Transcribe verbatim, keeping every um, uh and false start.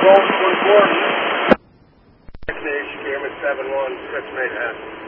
Golf twenty-four. Destination Cameron seven one, Chris Mayhat.